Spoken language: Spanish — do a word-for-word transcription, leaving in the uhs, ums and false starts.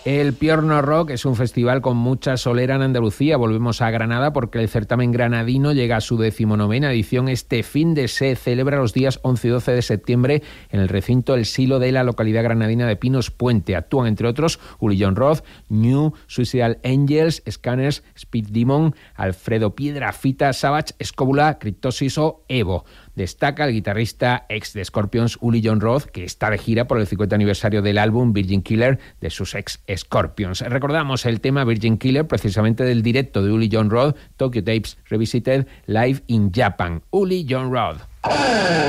El Piorno Rock es un festival con mucha solera en Andalucía. Volvemos a Granada porque el certamen granadino llega a su decimonovena edición. Este fin de se celebra los días once y doce de septiembre en el recinto El Silo de la localidad granadina de Pinos Puente. Actúan, entre otros, Uli John Roth, New, Suicidal Angels, Scanners, Speed Demon, Alfredo Piedrafita, Savage, Escóbula, Cryptosis o Evo. Destaca el guitarrista ex de Scorpions, Uli John Roth, que está de gira por el cincuenta aniversario del álbum Virgin Killer de sus ex Scorpions. Recordamos el tema Virgin Killer precisamente del directo de Uli John Roth, Tokyo Tapes Revisited Live in Japan. Uli John Roth.